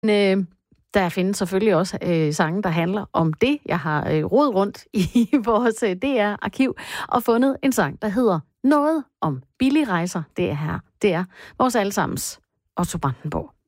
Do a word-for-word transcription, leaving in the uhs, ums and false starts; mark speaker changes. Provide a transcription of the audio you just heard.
Speaker 1: Øh, der findes selvfølgelig også øh, sange, der handler om det. Jeg har øh, rodet rundt i vores øh, D R-arkiv og fundet en sang, der hedder Noget om billige rejser. Det er her. Det er vores allesammens Otto Brandenburg.